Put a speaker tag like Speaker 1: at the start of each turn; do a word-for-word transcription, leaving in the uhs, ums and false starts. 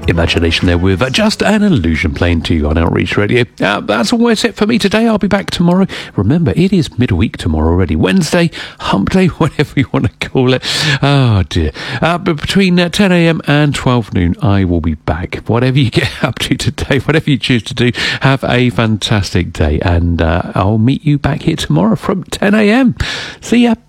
Speaker 1: imagination there with uh, Just an Illusion playing to you on Outreach Radio. Uh, that's almost it for me today. I'll be back tomorrow. Remember, it is midweek tomorrow already. Wednesday, hump day, whatever you want to call it. Oh, dear. Uh, but between uh, ten a.m. and twelve noon, I will be back. Whatever you get up to today, whatever you choose to do, have a fantastic day. And uh, I'll meet you back here tomorrow from ten a.m. See ya.